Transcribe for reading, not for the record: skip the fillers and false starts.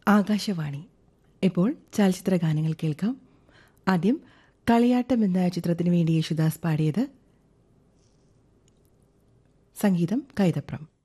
ആകാശവാണി. ഇപ്പോൾ ചലച്ചിത്ര ഗാനങ്ങൾ കേൾക്കാം. ആദ്യം കളിയാട്ടം എന്ന ചിത്രത്തിനു വേണ്ടി യേശുദാസ് പാടിയത്. സംഗീതം കൈതപ്രം.